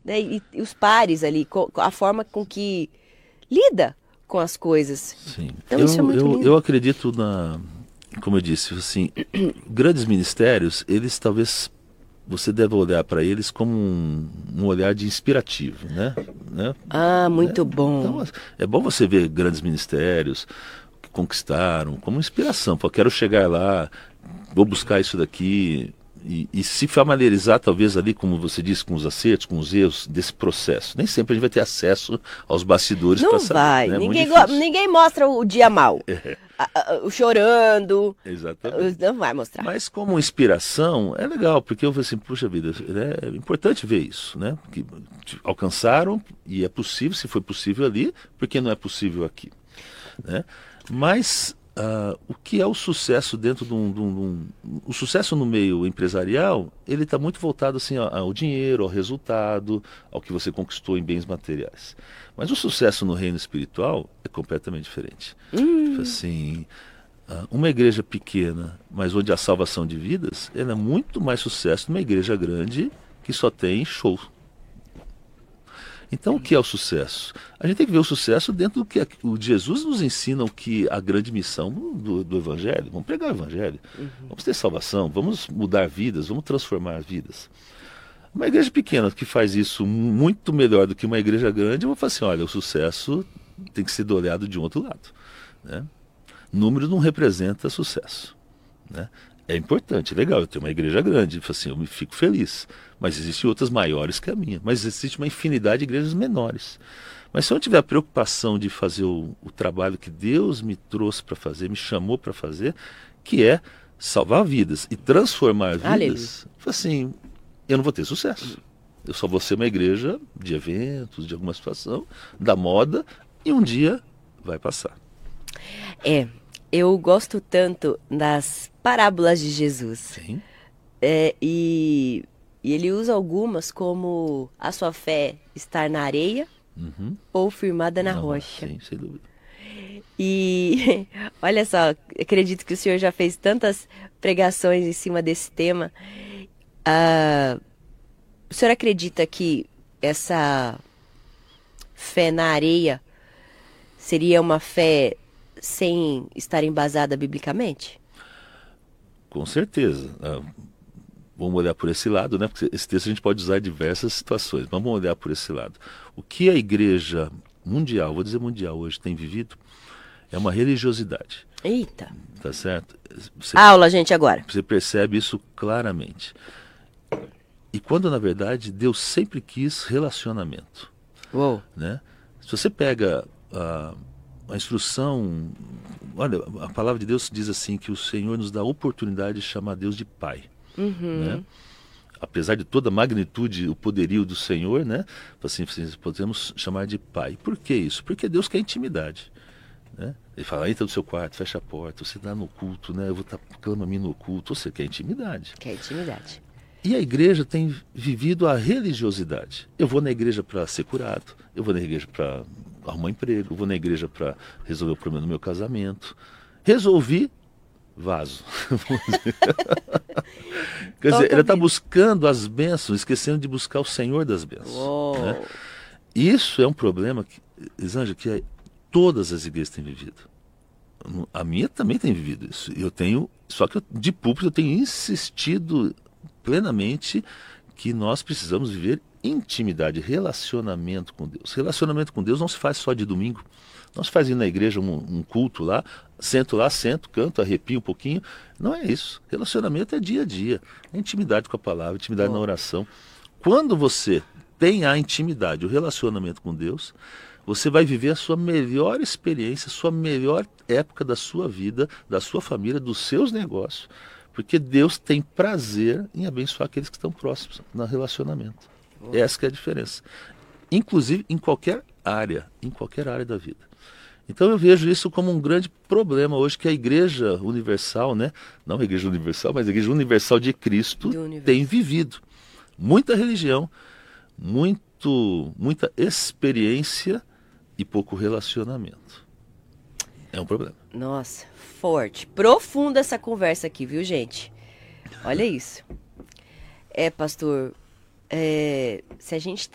né? E os pares ali, a forma com que lida com as coisas. Sim. Então isso é muito Eu lindo. acredito como eu disse, assim, grandes ministérios, eles talvez você deve olhar para eles como um olhar de inspirativo, Ah, né? muito bom. Então é bom você ver grandes ministérios que conquistaram como inspiração. Pô, quero chegar lá, vou buscar isso daqui e se familiarizar talvez ali, como você disse, com os acertos, com os erros desse processo. Nem sempre a gente vai ter acesso aos bastidores para Não saber, vai. né? É muito difícil. Ninguém mostra o dia mal. O chorando. Exatamente. Não vai mostrar. Mas como inspiração é legal, porque eu falei assim, puxa vida, é importante ver isso, né? Que alcançaram e é possível, se foi possível ali, porque não é possível aqui, né? Mas o que é o sucesso dentro o sucesso no meio empresarial, ele está muito voltado assim ao dinheiro, ao resultado, ao que você conquistou em bens materiais. Mas o sucesso no reino espiritual é completamente diferente. Assim, uma igreja pequena, mas onde há salvação de vidas, ela é muito mais sucesso numa igreja grande que só tem show. Então, o que é o sucesso? A gente tem que ver o sucesso dentro do que o Jesus nos ensina, o que a grande missão do Evangelho. Vamos pregar o Evangelho, vamos ter salvação, vamos mudar vidas, vamos transformar vidas. Uma igreja pequena que faz isso muito melhor do que uma igreja grande, eu vou falar assim, olha, o sucesso tem que ser olhado de um outro lado, né? Número não representa sucesso, né? É importante, é legal, eu tenho uma igreja grande, assim, eu me fico feliz. Mas existem outras maiores que a minha. Mas existe uma infinidade de igrejas menores. Mas se eu não tiver a preocupação de fazer o trabalho que Deus me trouxe para fazer, me chamou para fazer, que é salvar vidas e transformar Aleluia. vidas, assim, eu não vou ter sucesso. Eu só vou ser uma igreja de eventos, de alguma situação, da moda, e um dia vai passar. Eu gosto tanto das parábolas de Jesus. Sim. E ele usa algumas como a sua fé estar na areia ou firmada na Não, rocha. sim, sem dúvida. E olha só, acredito que o senhor já fez tantas pregações em cima desse tema. O senhor acredita que essa fé na areia seria uma fé sem estar embasada biblicamente? Com certeza. Vamos olhar por esse lado, né? Porque esse texto a gente pode usar em diversas situações. Mas vamos olhar por esse lado. O que a igreja mundial, vou dizer mundial hoje, tem vivido é uma religiosidade. Eita. Tá certo? Aula, gente, agora. Você percebe isso claramente. E quando, na verdade, Deus sempre quis relacionamento. Uou. Né? Se você pega a instrução, olha, a palavra de Deus diz assim, que o Senhor nos dá a oportunidade de chamar Deus de Pai. Né? Apesar de toda a magnitude, o poderio do Senhor, né? Assim, podemos chamar de Pai. Por que isso? Porque Deus quer intimidade. Né? Ele fala, entra no seu quarto, fecha a porta, você está no culto, né? Eu vou estar clama a mim no culto. Você quer intimidade. Quer intimidade. E a igreja tem vivido a religiosidade. Eu vou na igreja para ser curado, eu vou na igreja para arrumar um emprego, eu vou na igreja para resolver o problema do meu casamento. Resolvi, vaso. Quer dizer, ela está buscando as bênçãos, esquecendo de buscar o Senhor das bênçãos. Né? Isso é um problema, Elisângela, que todas as igrejas têm vivido. A minha também tem vivido isso. Só que de púlpito eu tenho insistido plenamente que nós precisamos viver intimidade, relacionamento com Deus. Relacionamento com Deus não se faz só de domingo. Não se faz ir na igreja um culto lá, sento, canto, arrepio um pouquinho. Não é isso. Relacionamento é dia a dia. É intimidade com a palavra, intimidade na oração. Quando você tem a intimidade, o relacionamento com Deus, você vai viver a sua melhor experiência, a sua melhor época da sua vida, da sua família, dos seus negócios. Porque Deus tem prazer em abençoar aqueles que estão próximos no relacionamento. Essa que é a diferença. Inclusive em qualquer área da vida. Então eu vejo isso como um grande problema hoje, que a Igreja Universal, né? Não a Igreja Universal, mas a Igreja Universal de Cristo tem vivido. Muita religião, muita experiência e pouco relacionamento. É um problema. Nossa, forte. Profunda essa conversa aqui, viu, gente? Olha isso. Pastor, se a gente